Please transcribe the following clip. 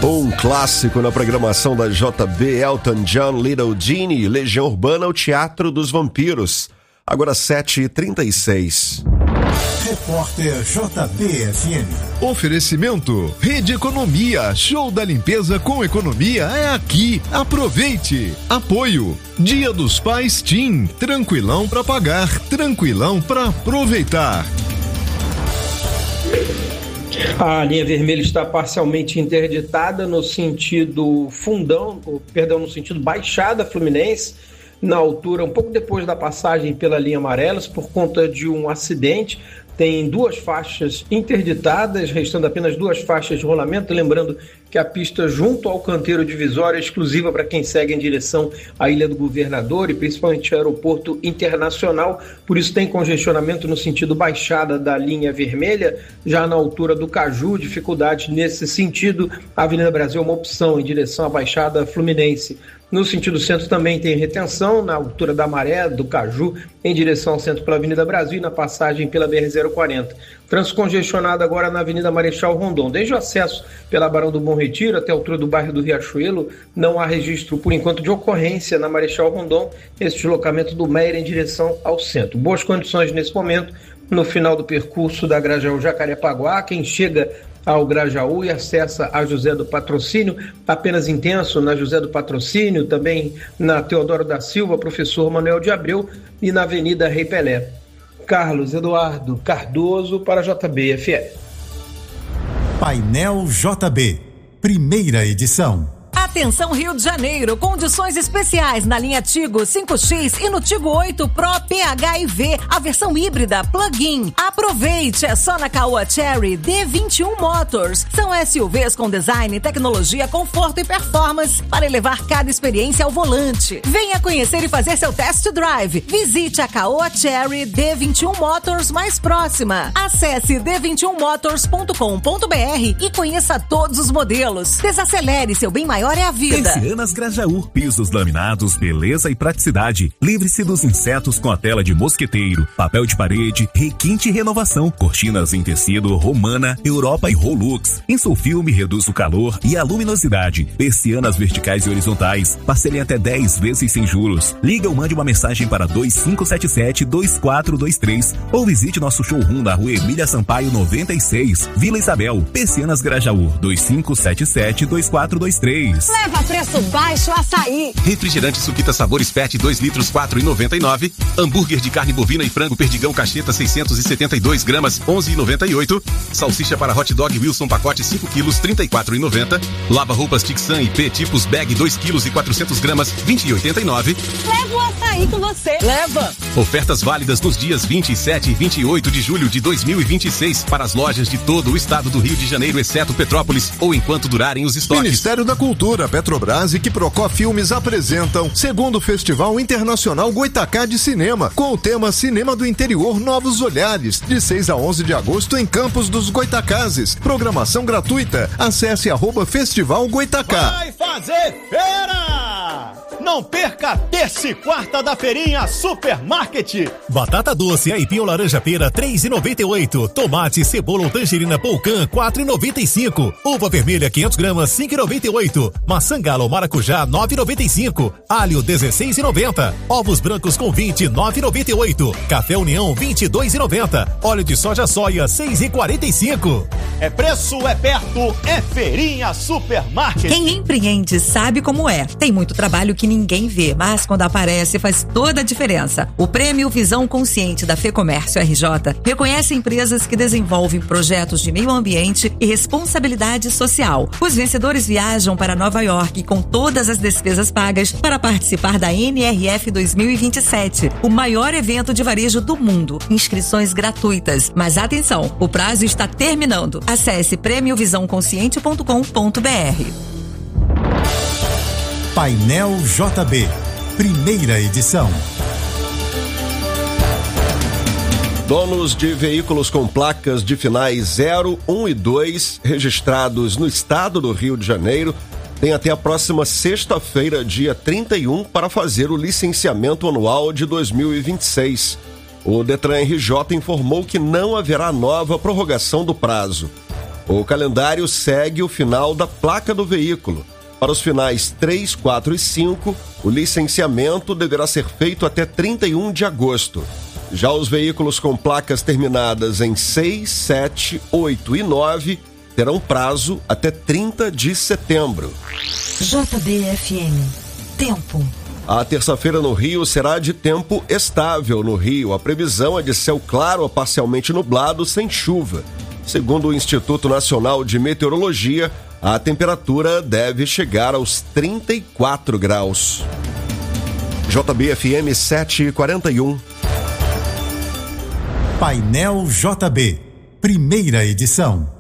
Um clássico na programação da JB, Elton John, Little Genie, Legião Urbana, o Teatro dos Vampiros. Agora 7h36. Repórter JB-FM. Oferecimento, Rede Economia, show da limpeza com economia é aqui. Aproveite. Apoio, Dia dos Pais TIM, tranquilão pra pagar, tranquilão pra aproveitar. A linha vermelha está parcialmente interditada no sentido no sentido Baixada Fluminense, na altura, um pouco depois da passagem pela linha amarela, por conta de um acidente. Tem 2 faixas interditadas, restando apenas 2 faixas de rolamento. Lembrando que a pista junto ao canteiro divisório é exclusiva para quem segue em direção à Ilha do Governador e principalmente ao aeroporto internacional. Por isso tem congestionamento no sentido Baixada da linha vermelha. Já na altura do Caju, dificuldade nesse sentido. A Avenida Brasil é uma opção em direção à Baixada Fluminense. No sentido centro também tem retenção na altura da Maré, do Caju, em direção ao centro pela Avenida Brasil e na passagem pela BR-040. Trânsito congestionado agora na Avenida Marechal Rondon. Desde o acesso pela Barão do Bom Retiro até a altura do bairro do Riachuelo, não há registro, por enquanto, de ocorrência na Marechal Rondon, esse deslocamento do Meier em direção ao centro. Boas condições nesse momento, no final do percurso da Grajaú Jacarepaguá. Quem chega ao Grajaú e acessa a José do Patrocínio, apenas intenso na José do Patrocínio, também na Teodoro da Silva, Professor Manuel de Abreu e na Avenida Rei Pelé. Carlos Eduardo Cardoso para JB-FM. Painel JB, primeira edição. Atenção Rio de Janeiro, condições especiais na linha Tigo 5X e no Tigo 8 Pro PHIV, a versão híbrida plug-in. Aproveite, é só na Caoa Chery D21 Motors. São SUVs com design, tecnologia, conforto e performance para elevar cada experiência ao volante. Venha conhecer e fazer seu test drive. Visite a Caoa Chery D21 Motors mais próxima. Acesse d21motors.com.br e conheça todos os modelos. Desacelere, seu bem maior é a vida. Persianas Grajaú, pisos laminados, beleza e praticidade. Livre-se dos insetos com a tela de mosqueteiro, papel de parede, requinte e renovação. Cortinas em tecido Romana, Europa e Rolux. Insulfilme reduz o calor e a luminosidade. Persianas verticais e horizontais. Parcelem até 10 vezes sem juros. Liga ou mande uma mensagem para 2577-2423 ou visite nosso showroom na Rua Emília Sampaio 96, Vila Isabel. Persianas Grajaú, 2577-2423. Leva preço baixo açaí. Refrigerante Suquita Sabores PET 2 litros 4,99. Hambúrguer de carne bovina e frango Perdigão Cacheta 672 gramas 11,98. Salsicha para hot dog Wilson pacote 5 quilos 34,90. Lava roupas Tixan IP tipos bag 2 quilos e 400 gramas 20,89. Leva o açaí com você. Leva. Ofertas válidas nos dias 27 e 28 de julho de 2026 para as lojas de todo o estado do Rio de Janeiro, exceto Petrópolis, ou enquanto durarem os estoques. Ministério da Cultura, Petrobras e Quiprocó Filmes apresentam segundo Festival Internacional Goitacá de Cinema, com o tema Cinema do Interior Novos Olhares, de 6 a 11 de agosto em Campos dos Goitacazes. Programação gratuita. Acesse @Festival Goitacá. Vai fazer feira! Não perca a terça e quarta da feirinha Supermarket. Batata doce, aipim ou laranja pera 3,98. Tomate, cebola ou tangerina Polcan 4,95. Uva vermelha 500 gramas 5,98. Maçã gala ou maracujá 9,95. Alho 16,90. Ovos brancos com 20 9,98. Café União 22,90. Óleo de soja 6,45. É preço, é perto, é feirinha Supermarket. Quem empreende sabe como é. Tem muito trabalho que ninguém vê, mas quando aparece faz toda a diferença. O Prêmio Visão Consciente da FEComércio RJ reconhece empresas que desenvolvem projetos de meio ambiente e responsabilidade social. Os vencedores viajam para Nova York com todas as despesas pagas para participar da NRF 2027, o maior evento de varejo do mundo. Inscrições gratuitas. Mas atenção, o prazo está terminando. Acesse premiovisãoconsciente.com.br. Painel JB, primeira edição. Donos de veículos com placas de finais 0, 1 e 2 registrados no estado do Rio de Janeiro têm até a próxima sexta-feira, dia 31, para fazer o licenciamento anual de 2026. O Detran RJ informou que não haverá nova prorrogação do prazo. O calendário segue o final da placa do veículo. Para os finais 3, 4 e 5, o licenciamento deverá ser feito até 31 de agosto. Já os veículos com placas terminadas em 6, 7, 8 e 9 terão prazo até 30 de setembro. JBFM. Tempo. A terça-feira no Rio será de tempo estável no Rio. A previsão é de céu claro a parcialmente nublado, sem chuva. Segundo o Instituto Nacional de Meteorologia, a temperatura deve chegar aos 34 graus. JBFM 7h41. Painel JB, primeira edição.